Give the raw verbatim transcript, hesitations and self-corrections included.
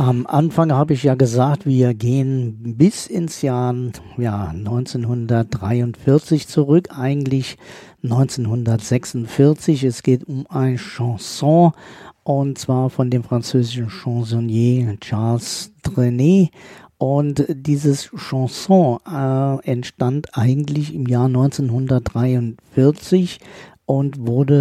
Am Anfang habe ich ja gesagt, wir gehen bis ins Jahr ja, neunzehnhundertdreiundvierzig zurück, eigentlich neunzehnhundertsechsundvierzig. Es geht um ein Chanson und zwar von dem französischen Chansonnier Charles Trenet. Und dieses Chanson äh, entstand eigentlich im Jahr neunzehnhundertdreiundvierzig und wurde